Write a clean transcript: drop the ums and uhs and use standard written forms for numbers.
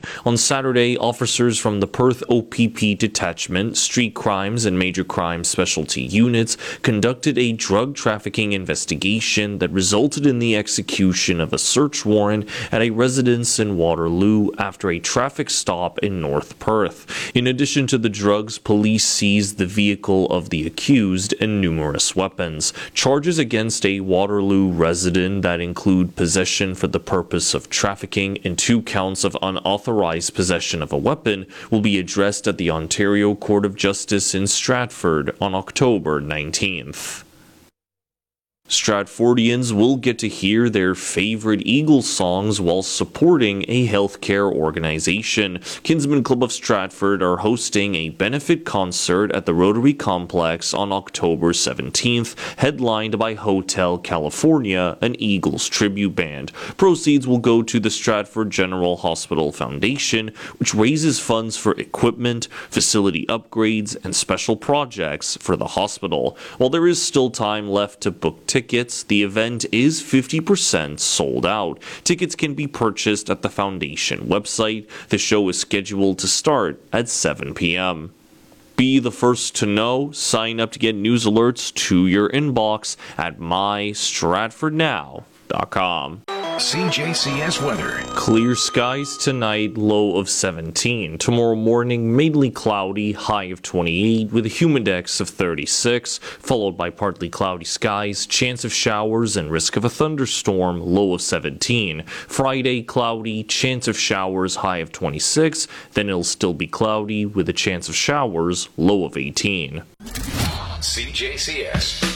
On Saturday, officers from the Perth OPP Detachment, Street Crimes and Major Crimes Specialty Units conducted a drug trafficking investigation that resulted in the execution of a search warrant at a residence in Waterloo after a traffic stop in North Perth. In addition to the drugs, police seized the vehicle of the accused and numerous weapons. Charges against a Waterloo resident that include possession for the purpose of trafficking and 2 counts of unauthorized possession of a weapon will be addressed at the Ontario Court of Justice in Stratford on October 19th. Stratfordians will get to hear their favorite Eagles songs while supporting a healthcare organization. Kinsman Club of Stratford are hosting a benefit concert at the Rotary Complex on October 17th, headlined by Hotel California, an Eagles tribute band. Proceeds will go to the Stratford General Hospital Foundation, which raises funds for equipment, facility upgrades, and special projects for the hospital. While there is still time left to book tickets, the event is 50% sold out. Tickets can be purchased at the Foundation website. The show is scheduled to start at 7 p.m. Be the first to know. Sign up to get news alerts to your inbox at mystratfordnow.com. CJCS weather. Clear skies tonight, low of 17. Tomorrow morning, mainly cloudy, high of 28, with a humidex of 36, followed by partly cloudy skies, chance of showers and risk of a thunderstorm, low of 17. Friday, cloudy, chance of showers, high of 26, then it'll still be cloudy with a chance of showers, low of 18. CJCS.